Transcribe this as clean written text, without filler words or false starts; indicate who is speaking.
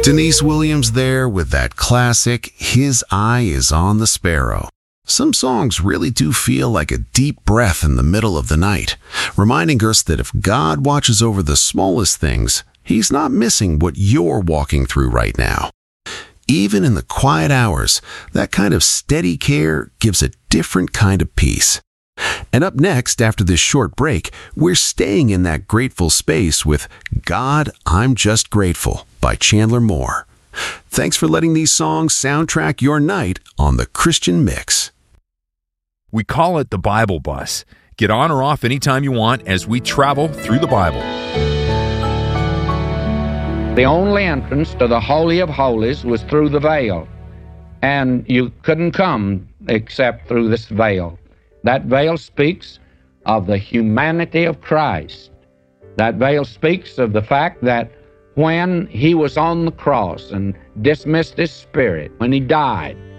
Speaker 1: Denise Williams there with that classic, His Eye is on the Sparrow. Some songs really do feel like a deep breath in the middle of the night, reminding us that if God watches over the smallest things, He's not missing what you're walking through right now. Even in the quiet hours, that kind of steady care gives a different kind of peace. And up next, after this short break, we're staying in that grateful space with God, I'm Just Grateful by Chandler Moore. Thanks for letting these songs soundtrack your night on The Christian Mix.
Speaker 2: We call it the Bible Bus. Get on or off anytime you want as we travel through the Bible.
Speaker 3: The only entrance to the Holy of Holies was through the veil, and you couldn't come except through this veil. That veil speaks of the humanity of Christ. That veil speaks of the fact that when He was on the cross and dismissed His spirit, when He died,